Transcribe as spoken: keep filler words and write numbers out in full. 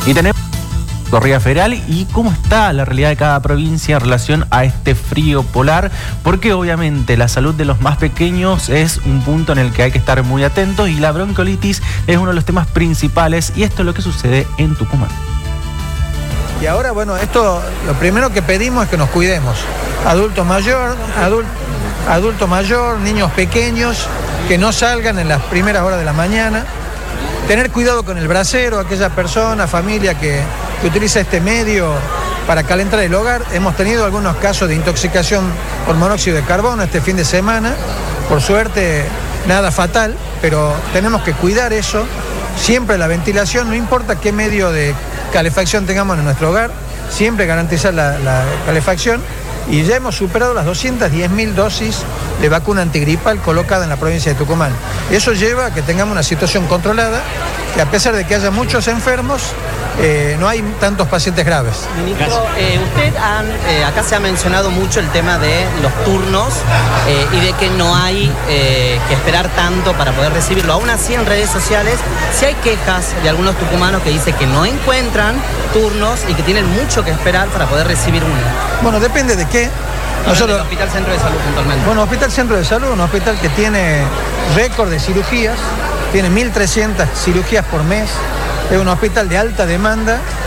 Y tenemos corrida federal y cómo está la realidad de cada provincia en relación a este frío polar, porque obviamente la salud de los más pequeños es un punto en el que hay que estar muy atentos y la bronquiolitis es uno de los temas principales, y esto es lo que sucede en Tucumán. Y ahora, bueno, esto, lo primero que pedimos es que nos cuidemos. Adulto mayor, adult, adulto mayor, niños pequeños, que no salgan en las primeras horas de la mañana. Tener cuidado con el brasero, aquella persona, familia que, que utiliza este medio para calentar el hogar. Hemos tenido algunos casos de intoxicación por monóxido de carbono este fin de semana. Por suerte, nada fatal, pero tenemos que cuidar eso. Siempre la ventilación, no importa qué medio de calefacción tengamos en nuestro hogar, siempre garantizar la, la calefacción. Y ya hemos superado las doscientas diez mil dosis de vacuna antigripal colocada en la provincia de Tucumán. Eso lleva a que tengamos una situación controlada, que a pesar de que haya muchos enfermos, eh, no hay tantos pacientes graves. Ministro, eh, usted han, eh, acá se ha mencionado mucho el tema de los turnos eh, y de que no hay eh, que esperar tanto para poder recibirlo. Aún así, en redes sociales, sí hay quejas de algunos tucumanos que dicen que no encuentran turnos y que tienen mucho que esperar para poder recibir uno. Bueno, depende de qué. Nosotros, el Hospital Centro de Salud puntualmente. Bueno, Hospital Centro de Salud, un hospital que tiene récord de cirugías, tiene mil trescientas cirugías por mes, es un hospital de alta demanda